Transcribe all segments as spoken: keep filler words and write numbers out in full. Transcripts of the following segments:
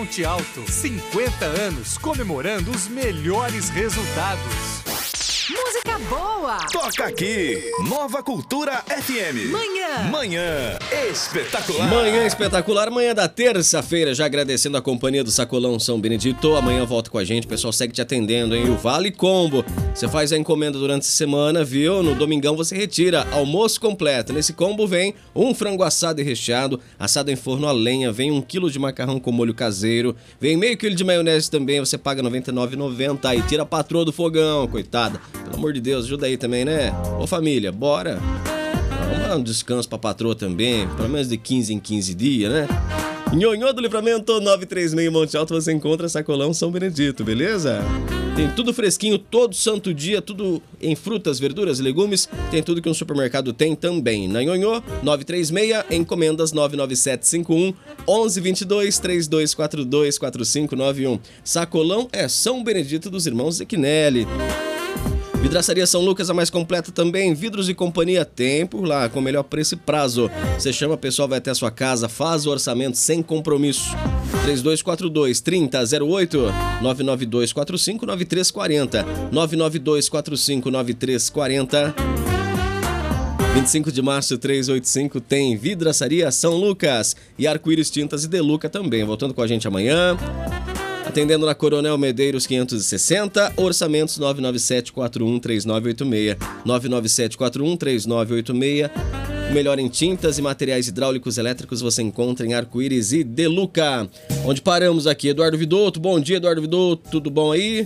Monte Alto, cinquenta anos comemorando os melhores resultados. Música boa! Toca aqui, Nova Cultura F M. Manhã. Manhã espetacular. Manhã espetacular, manhã da terça-feira, já agradecendo a companhia do Sacolão São Benedito. Amanhã volta com a gente, o pessoal segue te atendendo, hein? O Vale Combo. Você faz a encomenda durante a semana, viu? No domingão você retira almoço completo. Nesse combo vem um frango assado e recheado, assado em forno a lenha, vem um quilo de macarrão com molho caseiro, vem meio quilo de maionese também, você paga noventa e nove reais e noventa centavos e tira a patroa do fogão, coitada. Pelo amor de Deus, ajuda aí também, né? Ô família, bora! Dá um descanso pra patroa também, pelo menos de quinze em quinze dias, né? Nhonhô do Livramento, nove três seis Monte Alto, você encontra Sacolão São Benedito, beleza? Tem tudo fresquinho, todo santo dia, tudo em frutas, verduras, legumes, tem tudo que um supermercado tem também. Na Nhonhô, nove três seis, encomendas nove nove sete cinco um, onze vinte e dois, trinta e dois quarenta e dois, quarenta e cinco noventa e um. Sacolão é São Benedito dos Irmãos Zequinelli. Vidraçaria São Lucas, a mais completa também, vidros e companhia tem por lá, com o melhor preço e prazo. Você chama, o pessoal vai até a sua casa, faz o orçamento sem compromisso. três dois quatro dois, trinta zero oito, nove nove dois quatro cinco nove três quatro zero, nove nove dois quatro cinco nove três quatro zero. vinte e cinco de março, trezentos e oitenta e cinco, tem Vidraçaria São Lucas e Arco-Íris Tintas e Deluca também, voltando com a gente amanhã. Atendendo na Coronel Medeiros quinhentos e sessenta, orçamentos nove nove sete quatro um três nove oito seis, nove nove sete quatro um três nove oito seis. O melhor em tintas e materiais hidráulicos elétricos você encontra em Arco-Íris e Deluca. Onde paramos aqui, Eduardo Vidotto, bom dia Eduardo Vidotto, tudo bom aí?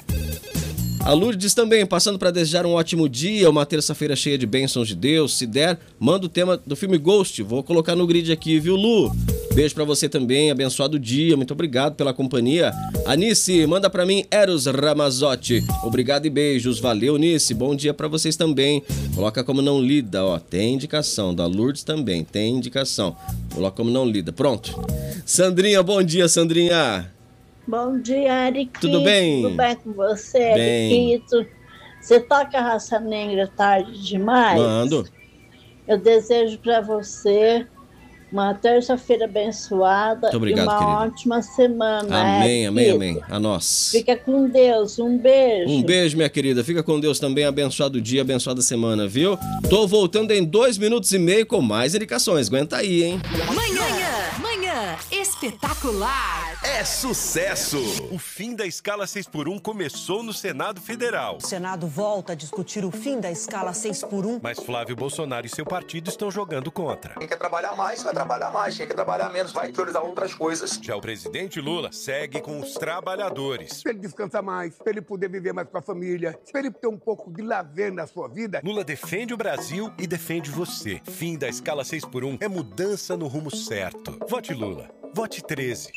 A Lourdes também, passando para desejar um ótimo dia, uma terça-feira cheia de bênçãos de Deus. Se der, manda o tema do filme Ghost, vou colocar no grid aqui, viu, Lu? Beijo para você também, abençoado dia, muito obrigado pela companhia. Anice, manda para mim Eros Ramazotti, obrigado e beijos, valeu Nice, bom dia para vocês também. Coloca como não lida, ó, tem indicação, da Lourdes também, tem indicação. Coloca como não lida, pronto. Sandrinha, bom dia, Sandrinha. Bom dia, Eriquito. Tudo bem? Tudo bem com você, Bem. Eriquito? Você toca Raça Negra tarde demais? Mando. Eu desejo para você uma terça-feira abençoada. Muito obrigado, e uma querida. ótima semana. Amém, amém, Eriquito. amém. A nós. Fica com Deus. Um beijo. Um beijo, minha querida. Fica com Deus também. Abençoado dia, abençoada semana, viu? Tô voltando em dois minutos e meio com mais indicações. Aguenta aí, hein? Manhã, manhã espetacular. É sucesso! O fim da escala seis por um começou no Senado Federal. O Senado volta a discutir o fim da escala seis por um. Mas Flávio Bolsonaro e seu partido estão jogando contra. Quem quer trabalhar mais, vai trabalhar mais. Quem quer trabalhar menos, vai priorizar outras coisas. Já o presidente Lula segue com os trabalhadores. Para ele descansar mais, para ele poder viver mais com a família, para ele ter um pouco de lazer na sua vida. Lula defende o Brasil e defende você. Fim da escala seis por um é mudança no rumo certo. Vote Lula. Vote treze.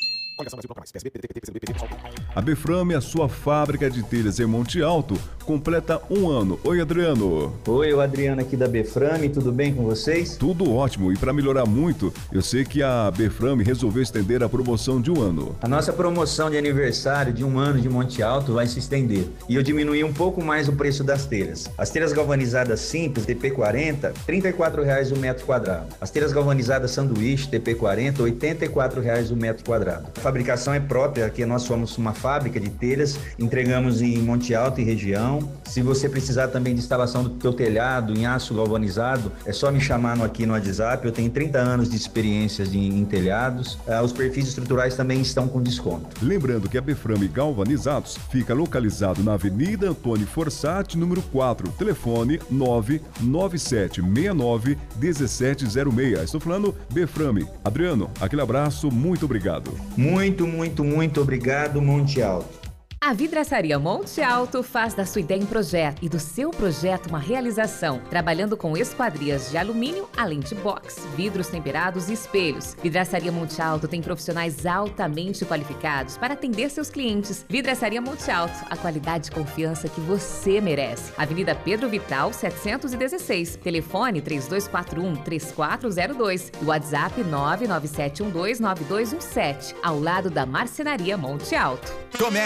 A Beframe, a sua fábrica de telhas em Monte Alto, completa um ano. Oi, Adriano. Oi, o Adriano aqui da Beframe, tudo bem com vocês? Tudo ótimo, e para melhorar muito, eu sei que a Beframe resolveu estender a promoção de um ano. A nossa promoção de aniversário de um ano de Monte Alto vai se estender. E eu diminuí um pouco mais o preço das telhas. As telhas galvanizadas simples, T P quarenta, trinta e quatro reais o metro quadrado. As telhas galvanizadas sanduíche, T P quarenta, oitenta e quatro reais o metro quadrado. A fabricação é própria, aqui nós somos uma fábrica de telhas, entregamos em Monte Alto e região. Se você precisar também de instalação do teu telhado em aço galvanizado, é só me chamar no, aqui no WhatsApp, eu tenho trinta anos de experiência em, em telhados. Ah, os perfis estruturais também estão com desconto. Lembrando que a Beframe Galvanizados fica localizado na Avenida Antônio Fossati, número quatro, telefone nove nove sete seis nove um sete zero seis. Estou falando Beframe. Adriano, aquele abraço, muito obrigado. Muito, muito, muito obrigado, Monte Alto. A Vidraçaria Monte Alto faz da sua ideia um projeto e do seu projeto uma realização, trabalhando com esquadrias de alumínio, além de box, vidros temperados e espelhos. Vidraçaria Monte Alto tem profissionais altamente qualificados para atender seus clientes. Vidraçaria Monte Alto, a qualidade e confiança que você merece. Avenida Pedro Vital, setecentos e dezesseis, telefone três dois quatro um, três quatro zero dois, WhatsApp nove nove sete um dois nove dois um sete, ao lado da Marcenaria Monte Alto. Comece a semana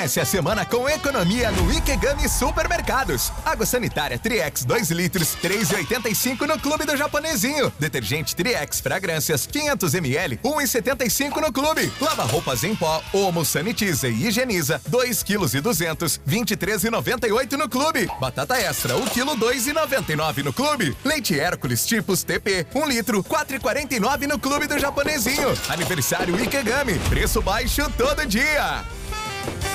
semana com economia no Ikegami Supermercados. Água sanitária Triex dois litros, três reais e oitenta e cinco no Clube do Japonesinho. Detergente Triex Fragrâncias quinhentos mililitros, um real e setenta e cinco no Clube. Lava roupas em pó, Omo sanitiza e higieniza, dois quilos e duzentos, vinte e três reais e noventa e oito no Clube. Batata extra, o quilo dois reais e noventa e nove no Clube. Leite Hércules tipos T P, um litro, quatro reais e quarenta e nove no Clube do Japonesinho. Aniversário Ikegami, preço baixo todo dia.